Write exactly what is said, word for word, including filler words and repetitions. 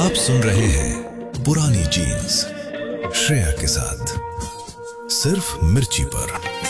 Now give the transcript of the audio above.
आप सुन रहे हैं पुरानी जीन्स श्रेया के साथ, सिर्फ मिर्ची पर।